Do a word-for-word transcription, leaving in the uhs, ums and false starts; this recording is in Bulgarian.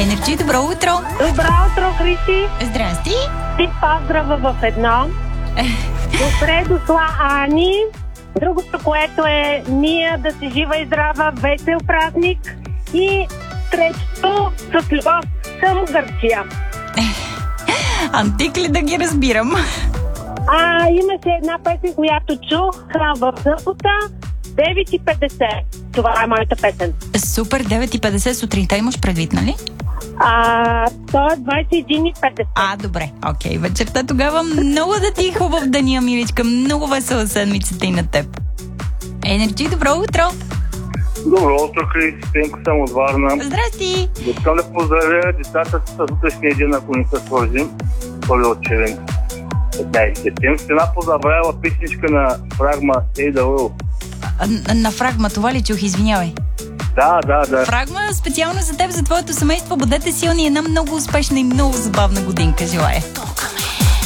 Енерджи, добро утро! Добро утро, Христи! Здрасти! Ти поздрава в едно. Добре дошла, Ани. Другото, което е Мия, да си жива и здрава, весел празник. И третото, с любов към Гърция. Антик ли да ги разбирам? А, имаше една песен, която чух в събота, девет и петдесет. Това е моята песен. Супер, девет и петдесет сутринта имаш предвид, нали? А, то е двадесет и един и петдесет. А, добре, окей. Вечерта тогава много да ти е хубав деня, миличка. Много весела седмицата и на теб. Енерджи, добро утро! Добро утро, Христи, Пенко съм от Варна. Здрасти! Искам да поздравя децата с утрешния ден, ако не се свържим. Първи от черен. петнадесети. Една позабравила писничка на Фрагма Ейда Уил. На, на Фрагма, това ли чух? Извинявай. Да, да, да. Фрагма, специално за теб, за твоето семейство, бъдете силни, една много успешна и много забавна годинка желая.